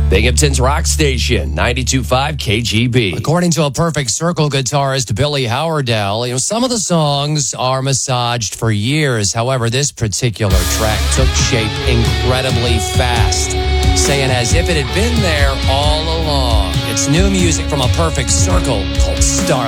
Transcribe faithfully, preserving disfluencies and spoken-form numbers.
Binghamton's Rock Station, ninety-two point five K G B. According to a Perfect Circle guitarist, Billy Howerdel, you know, some of the songs are massaged for years. However, this particular track took shape incredibly fast, saying as if it had been there all along. It's new music from a Perfect Circle called Starlight.